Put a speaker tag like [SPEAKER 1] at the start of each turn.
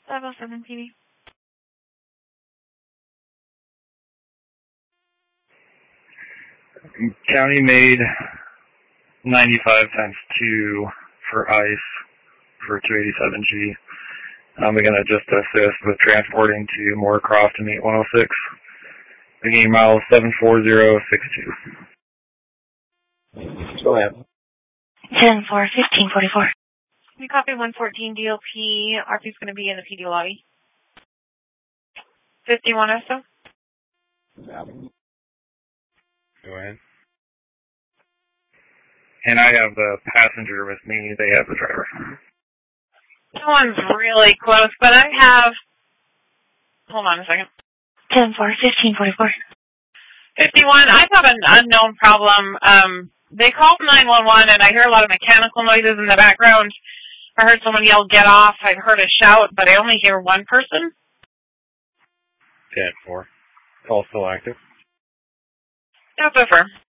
[SPEAKER 1] 507 PD.
[SPEAKER 2] County made 95 times 2 for ICE for 287G. I'm going to just assist with transporting to Moorcroft to meet 106. Beginning mile 74062.
[SPEAKER 3] Go ahead.
[SPEAKER 4] 10-4, 1544.
[SPEAKER 1] We copy 114 DLP. RP's going to be in the PD lobby. 51 SO.
[SPEAKER 3] Go ahead.
[SPEAKER 2] And I have the passenger with me. They have the driver.
[SPEAKER 1] Someone's really close, but I have... Hold on a second.
[SPEAKER 4] 10-4, 1544.
[SPEAKER 1] 51, I have an unknown problem. They called 911, and I hear a lot of mechanical noises in the background. I heard someone yell, "Get off." I heard a shout, but I only hear one person.
[SPEAKER 3] 10-4. Call still active.
[SPEAKER 1] Yes, over.